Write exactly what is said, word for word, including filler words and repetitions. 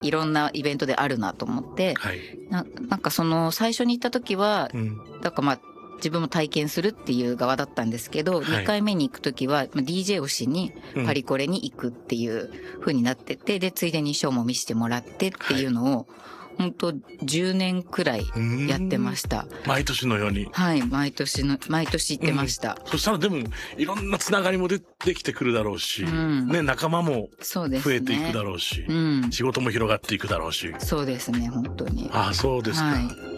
いろんなイベントであるなと思って、 はい、 な, なんかその最初に行った時は、うん、だからまあ自分も体験するっていう側だったんですけど、はい、にかいめに行く時は ディージェー をしにパリコレに行くっていう風になってて、でついでにショーも見せてもらってっていうのを、はい、本当じゅうねんくらいやってました。 毎年のように。 はい、毎年の毎年行ってました。 うん、そしたらでもいろんなつながりも出てきてくるだろうし、うん、ね、仲間も増えていくだろうし、 うん、 仕事も広がっていくだろうし。 そうですね、本当に。 ああ、そうですか。はい。